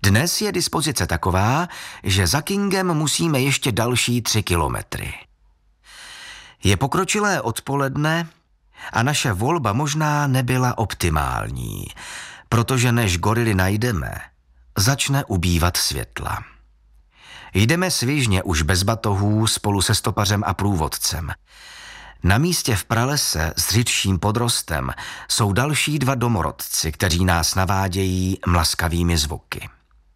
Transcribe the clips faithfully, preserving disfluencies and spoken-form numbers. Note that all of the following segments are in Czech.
Dnes je dispozice taková, že za Kingem musíme ještě další tři kilometry. Je pokročilé odpoledne a naše volba možná nebyla optimální, protože než gorily najdeme, začne ubývat světla. Jdeme svižně už bez batohů spolu se stopařem a průvodcem. Na místě v pralese s řidším podrostem jsou další dva domorodci, kteří nás navádějí mlaskavými zvuky.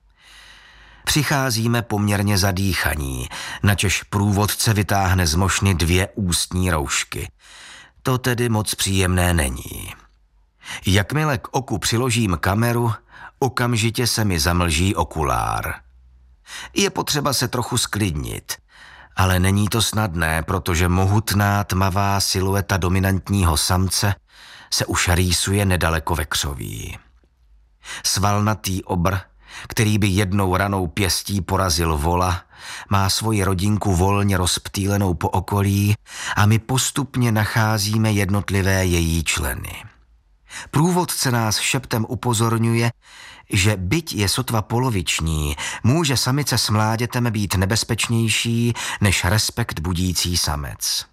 Přicházíme poměrně zadýchaní, načež průvodce vytáhne z mošny dvě ústní roušky. To tedy moc příjemné není. Jakmile k oku přiložím kameru, okamžitě se mi zamlží okulár. Je potřeba se trochu sklidnit, ale není to snadné, protože mohutná tmavá silueta dominantního samce se už rýsuje nedaleko ve křoví. Svalnatý obr, který by jednou ranou pěstí porazil vola, má svoji rodinku volně rozptýlenou po okolí a my postupně nacházíme jednotlivé její členy. Průvodce nás šeptem upozorňuje, že byť je sotva poloviční, může samice s mládětem být nebezpečnější než respekt budící samec.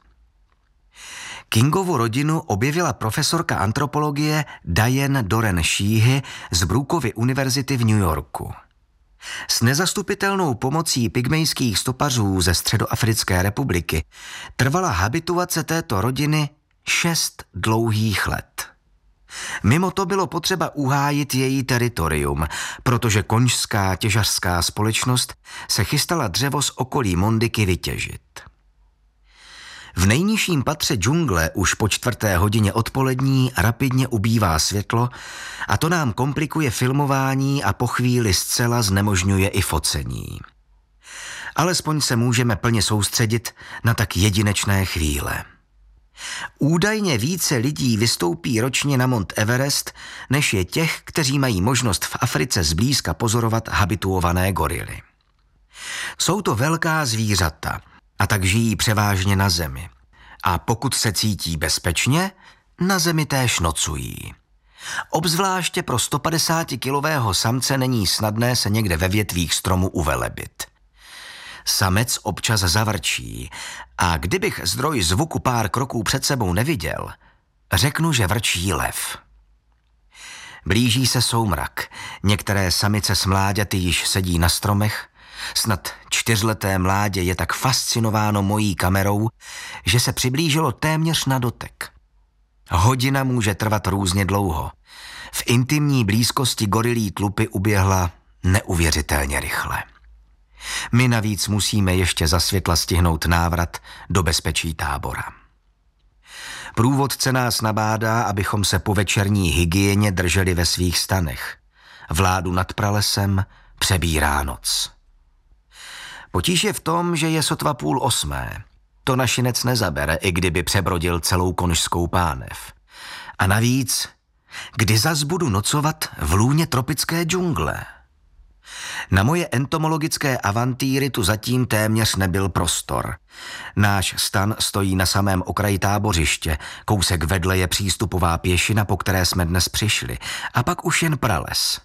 Kingovu rodinu objevila profesorka antropologie Diane Doren Sheehy z Brookovy univerzity v New Yorku. S nezastupitelnou pomocí pygmejských stopařů ze Středoafrické republiky trvala habituace této rodiny šest dlouhých let. Mimo to bylo potřeba uhájit její teritorium, protože konžská těžařská společnost se chystala dřevo z okolí Mondiky vytěžit. V nejnižším patře džungle už po čtvrté hodině odpolední rapidně ubývá světlo a to nám komplikuje filmování a po chvíli zcela znemožňuje i focení. Alespoň se můžeme plně soustředit na tak jedinečné chvíle. Údajně více lidí vystoupí ročně na Mont Everest, než je těch, kteří mají možnost v Africe zblízka pozorovat habituované gorily. Jsou to velká zvířata a tak žijí převážně na zemi. A pokud se cítí bezpečně, na zemi též nocují. Obzvláště pro stopadesátikilového samce není snadné se někde ve větvích stromu uvelebit. Samec občas zavrčí a kdybych zdroj zvuku pár kroků před sebou neviděl, řeknu, že vrčí lev. Blíží se soumrak, některé samice s mláďaty již sedí na stromech, snad čtyřleté mládě je tak fascinováno mojí kamerou, že se přiblížilo téměř na dotek. Hodina může trvat různě dlouho. V intimní blízkosti gorilí tlupy uběhla neuvěřitelně rychle. My navíc musíme ještě za světla stihnout návrat do bezpečí tábora. Průvodce nás nabádá, abychom se po večerní hygieně drželi ve svých stanech. Vládu nad pralesem přebírá noc. Potíž je v tom, že je sotva půl osmé. To našinec nezabere, i kdyby přebrodil celou konžskou pánev. A navíc, kdy zas budu nocovat v lůně tropické džungle? Na moje entomologické avantýry tu zatím téměř nebyl prostor. Náš stan stojí na samém okraji tábořiště, kousek vedle je přístupová pěšina, po které jsme dnes přišli, a pak už jen prales.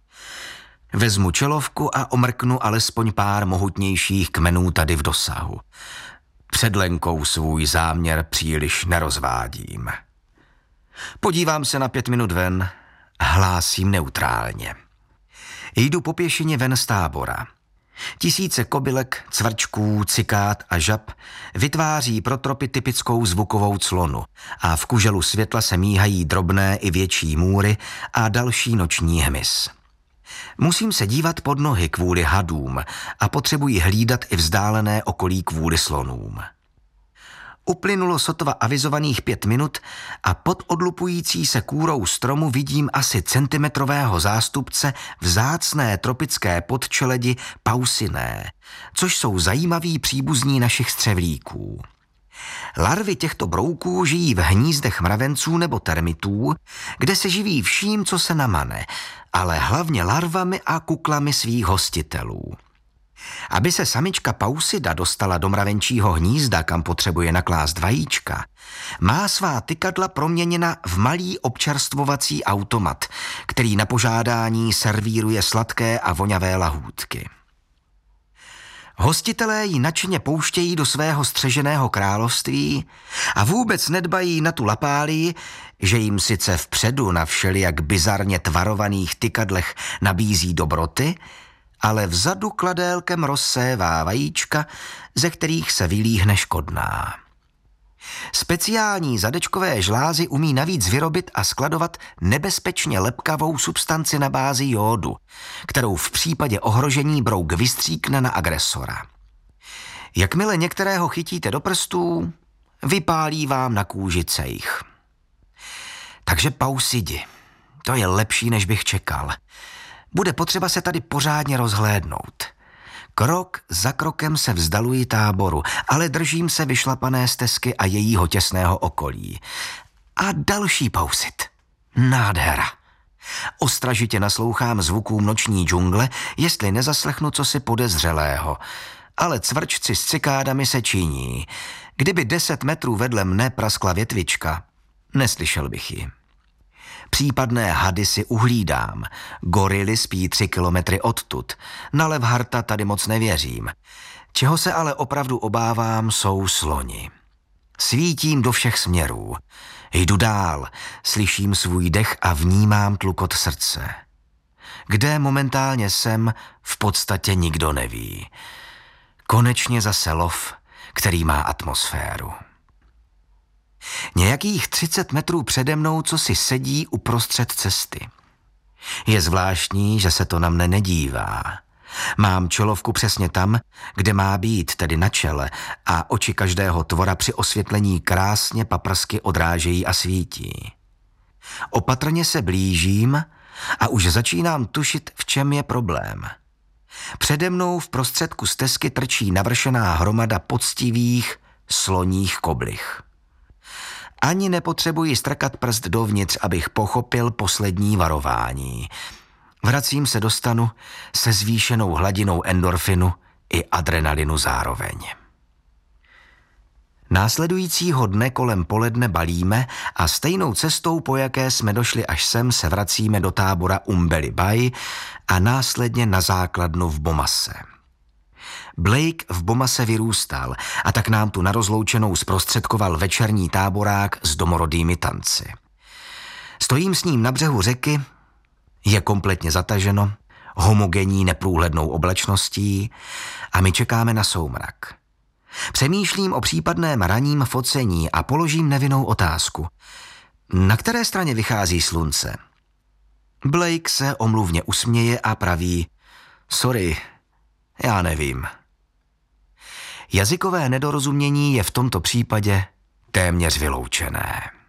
Vezmu čelovku a omrknu alespoň pár mohutnějších kmenů tady v dosahu. Před Lenkou svůj záměr příliš nerozvádím. Podívám se na pět minut ven, hlásím neutrálně. Jdu po pěšině ven z tábora. Tisíce kobylek, cvrčků, cikád a žab vytváří pro tropy typickou zvukovou clonu a v kuželu světla se míhají drobné i větší můry a další noční hmyz. Musím se dívat pod nohy kvůli hadům a potřebuji hlídat i vzdálené okolí kvůli slonům. Uplynulo sotva avizovaných pět minut a pod odlupující se kůrou stromu vidím asi centimetrového zástupce vzácné tropické podčeledi pausiné, což jsou zajímaví příbuzní našich střevlíků. Larvy těchto brouků žijí v hnízdech mravenců nebo termitů, kde se živí vším, co se namane, ale hlavně larvami a kuklami svých hostitelů. Aby se samička pausida dostala do mravenčího hnízda, kam potřebuje naklást vajíčka, má svá tykadla proměněna v malý občerstvovací automat, který na požádání servíruje sladké a voňavé lahůdky. Hostitelé ji nadšeně pouštějí do svého střeženého království a vůbec nedbají na tu lapálii, že jim sice vpředu na všelijak bizarně tvarovaných tykadlech nabízí dobroty, ale vzadu kladélkem rozsévá vajíčka, ze kterých se vylíhne škodná. Speciální zadečkové žlázy umí navíc vyrobit a skladovat nebezpečně lepkavou substanci na bázi jódu, kterou v případě ohrožení brouk vystříkne na agresora. Jakmile některého chytíte do prstů, vypálí vám na kůži cejch. Takže pausidi, to je lepší, než bych čekal. Bude potřeba se tady pořádně rozhlédnout. Krok za krokem se vzdaluji táboru, ale držím se vyšlapané stezky a jejího těsného okolí. A další pausit. Nádhera. Ostražitě naslouchám zvukům noční džungle, jestli nezaslechnu cosi podezřelého. Ale cvrčci s cikádami se činí. Kdyby deset metrů vedle mne praskla větvička, neslyšel bych ji. Případné hady si uhlídám. Gorily spí tři kilometry odtud. Na levharta tady moc nevěřím. Čeho se ale opravdu obávám, jsou sloni. Svítím do všech směrů. Jdu dál, slyším svůj dech a vnímám tlukot srdce. Kde momentálně jsem, v podstatě nikdo neví. Konečně zase lov, který má atmosféru. Nějakých třicet metrů přede mnou co si sedí uprostřed cesty. Je zvláštní, že se to na mne nedívá. Mám čelovku přesně tam, kde má být, tedy na čele, a oči každého tvora při osvětlení krásně paprsky odrážejí a svítí. Opatrně se blížím a už začínám tušit, v čem je problém. Přede mnou v prostředku stezky trčí navršená hromada poctivých sloních koblich. Ani nepotřebuji strkat prst dovnitř, abych pochopil poslední varování. Vracím se do stanu se zvýšenou hladinou endorfinu i adrenalinu zároveň. Následujícího dne kolem poledne balíme a stejnou cestou, po jaké jsme došli až sem, se vracíme do tábora Umbeli Bay a následně na základnu v Bomase. Blake v Bomase vyrůstal a tak nám tu na rozloučenou zprostředkoval večerní táborák s domorodými tanci. Stojím s ním na břehu řeky, je kompletně zataženo, homogenní neprůhlednou oblačností a my čekáme na soumrak. Přemýšlím o případném ranním focení a položím nevinnou otázku. Na které straně vychází slunce? Blake se omluvně usměje a praví: sorry, já nevím. Jazykové nedorozumění je v tomto případě téměř vyloučené.